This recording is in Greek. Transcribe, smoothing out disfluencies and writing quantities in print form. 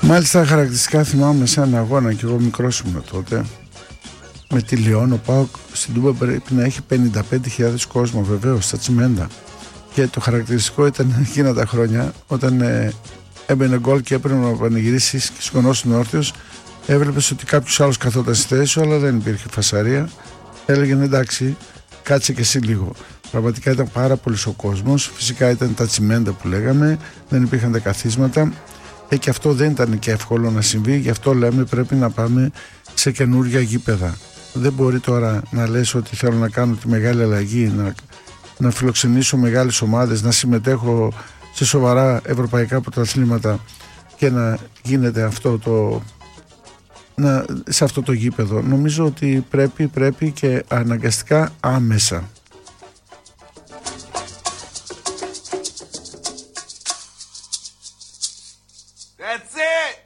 Μάλιστα χαρακτηριστικά θυμάμαι σε έναν αγώνα, και εγώ μικρός ήμουν τότε, με τη Λιόν. Ο ΠΑΟΚ στην Τούμπα πρέπει να έχει 55.000 κόσμο, βεβαίως, στα τσιμέντα. Και το χαρακτηριστικό ήταν εκείνα τα χρόνια, όταν έμπαινε γκολ και έπρεπε να πανηγυρίσει και σκονώσουν όρθιος, έβλεπες ότι κάποιος άλλος καθόταν στη θέση σου, αλλά δεν υπήρχε φασαρία. Έλεγαν εντάξει, κάτσε και εσύ λίγο. Πραγματικά ήταν πάρα πολύς ο κόσμος. Φυσικά ήταν τα τσιμέντα που λέγαμε, δεν υπήρχαν τα καθίσματα. Και αυτό δεν ήταν και εύκολο να συμβεί. Γι' αυτό λέμε πρέπει να πάμε σε καινούργια γήπεδα. Δεν μπορεί τώρα να λες ότι θέλω να κάνω τη μεγάλη αλλαγή, να φιλοξενήσω μεγάλες ομάδες, να συμμετέχω σε σοβαρά ευρωπαϊκά πρωταθλήματα και να γίνεται αυτό σε αυτό το γήπεδο. Νομίζω ότι πρέπει και αναγκαστικά άμεσα. That's it!